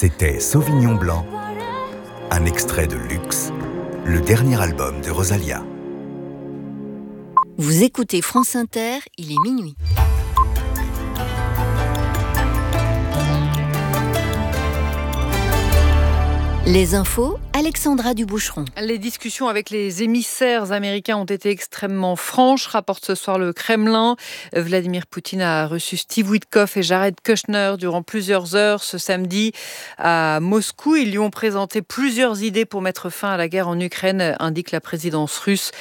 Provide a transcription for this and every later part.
C'était Sauvignon Blanc, un extrait de Luxe, le dernier album de Rosalia. Vous écoutez France Inter, il est minuit. Les infos, Alexandra Duboucheron. Les discussions avec les émissaires américains ont été extrêmement franches, rapporte ce soir le Kremlin. Vladimir Poutine a reçu Steve Witkoff et Jared Kushner durant plusieurs heures ce samedi à Moscou. Ils lui ont présenté plusieurs idées pour mettre fin à la guerre en Ukraine, indique la présidence russe.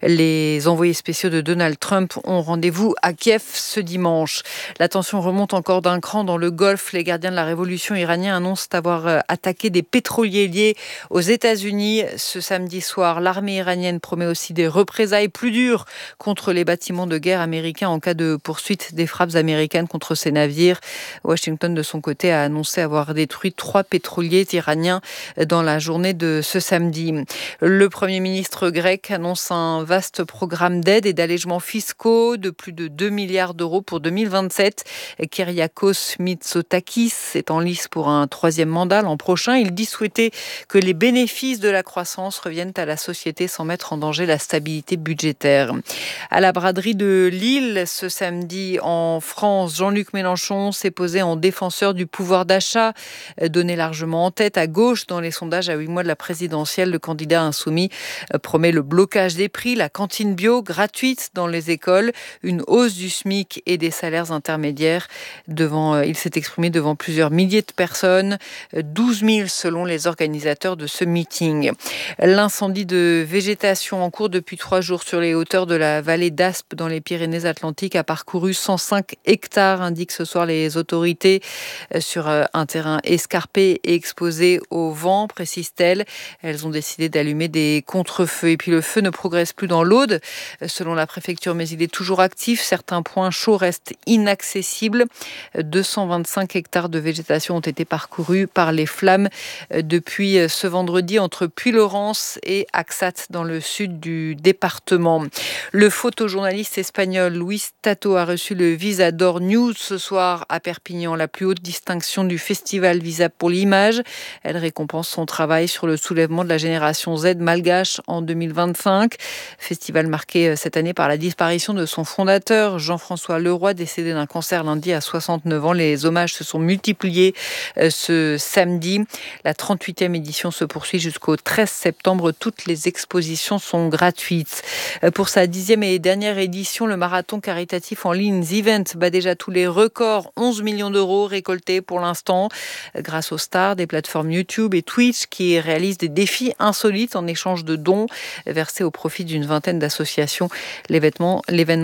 Les envoyés spéciaux de Donald Trump ont rendez-vous à Kiev ce dimanche. La tension remonte encore d'un cran dans le Golfe. Les gardiens de la révolution iranienne annoncent avoir attaqué des pétroliers liés aux États-Unis ce samedi soir. L'armée iranienne promet aussi des représailles plus dures contre les bâtiments de guerre américains en cas de poursuite des frappes américaines contre ces navires. Washington, de son côté, a annoncé avoir détruit 3 pétroliers iraniens dans la journée de ce samedi. Le Premier ministre grec annonce un vaste programme d'aide et d'allègements fiscaux de plus de 2 milliards d'euros pour 2027. Kyriakos Mitsotakis est en lice pour un 3e mandat l'an prochain. Il dit souhaiter que les bénéfices de la croissance reviennent à la société sans mettre en danger la stabilité budgétaire. À la braderie de Lille, ce samedi en France, Jean-Luc Mélenchon s'est posé en défenseur du pouvoir d'achat, donné largement en tête à gauche dans les sondages à 8 mois de la présidentielle. Le candidat insoumis promet le blocage des prix, la cantine bio gratuite dans les écoles, une hausse du SMIC et des salaires intermédiaires. Il s'est exprimé devant plusieurs milliers de personnes, 12 000 selon les organisateurs de ce meeting. L'incendie de végétation en cours depuis 3 jours sur les hauteurs de la vallée d'Aspe dans les Pyrénées-Atlantiques a parcouru 105 hectares, indiquent ce soir les autorités, sur un terrain escarpé et exposé au vent, précisent-elles. Elles ont décidé d'allumer des contre-feux. Et puis le feu ne progresse plus dans l'Aude, selon la préfecture, mais il est toujours actif. Certains points chauds restent inaccessibles. 225 hectares de végétation ont été parcourus par les flammes depuis ce vendredi entre Puylaurens et Axat dans le sud du département. Le photojournaliste espagnol Luis Tato a reçu le Visa d'Or News ce soir à Perpignan, la plus haute distinction du festival Visa pour l'image. Elle récompense son travail sur le soulèvement de la génération Z malgache en 2025. Festival marqué cette année par la disparition de son fondateur, Jean-François Leroy, décédé d'un cancer lundi à 69 ans. Les hommages se sont multipliés ce samedi. La 38e édition se poursuit jusqu'au 13 septembre. Toutes les expositions sont gratuites. Pour sa 10e et dernière édition, le marathon caritatif en ligne The Event bat déjà tous les records. 11 millions d'euros récoltés pour l'instant grâce aux stars des plateformes YouTube et Twitch qui réalisent des défis insolites en échange de dons versés au profit d'une vingtaine d'associations. L'événement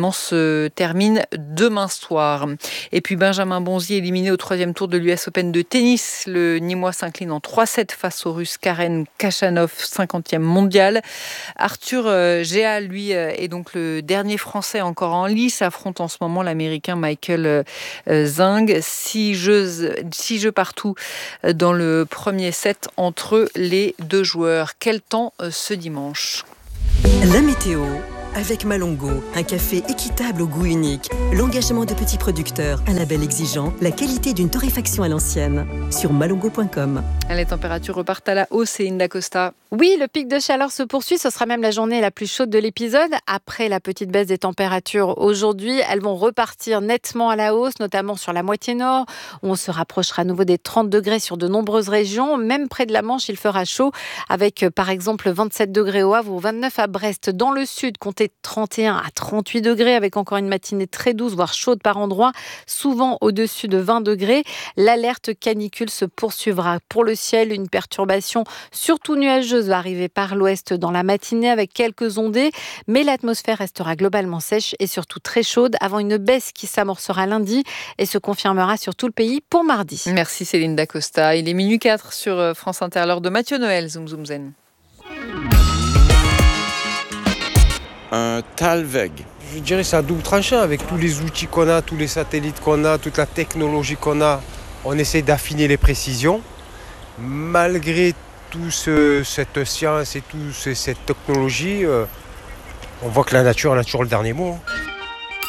se termine demain soir. Et puis Benjamin Bonzi éliminé au 3e tour de l'US Open de tennis. Le Nîmois s'incline en 3-7 face au Russe Karen Khachanov, 50e mondial. Arthur Géa, lui, est donc le dernier Français encore en lice, affronte en ce moment l'Américain Michael Zhang. 6 jeux partout dans le premier set entre les deux joueurs. Quel temps ce dimanche ? La météo avec Malongo, un café équitable au goût unique, l'engagement de petits producteurs, un label exigeant, la qualité d'une torréfaction à l'ancienne. Sur malongo.com. Les températures repartent à la hausse, Céline Dacosta. Oui, le pic de chaleur se poursuit. Ce sera même la journée la plus chaude de l'épisode. Après la petite baisse des températures aujourd'hui, elles vont repartir nettement à la hausse, notamment sur la moitié nord, où on se rapprochera à nouveau des 30 degrés sur de nombreuses régions. Même près de la Manche, il fera chaud, avec par exemple 27 degrés au Havre ou 29 à Brest. Dans le sud, comptez 31 à 38 degrés, avec encore une matinée très douce, voire chaude par endroits, souvent au-dessus de 20 degrés. L'alerte canicule se poursuivra. Pour le ciel, une perturbation surtout nuageuse va arriver par l'ouest dans la matinée avec quelques ondées, mais l'atmosphère restera globalement sèche et surtout très chaude avant une baisse qui s'amorcera lundi et se confirmera sur tout le pays pour mardi. Merci Céline Dacosta. Il est minuit 4 sur France Inter, l'heure de Mathieu Noël, Zoom Zoom Zen. Un Talweg. Je dirais que c'est à double tranchant avec tous les outils qu'on a, tous les satellites qu'on a, toute la technologie qu'on a. On essaie d'affiner les précisions. Malgré toute cette science et toute cette technologie, on voit que la nature a toujours le dernier mot.